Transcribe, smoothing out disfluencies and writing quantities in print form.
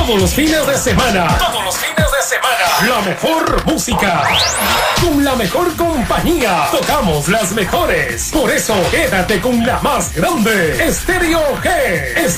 Todos los fines de semana. Todos los fines de semana. La mejor música. Con la mejor compañía. Tocamos las mejores. Por eso, quédate con la más grande. Estéreo G.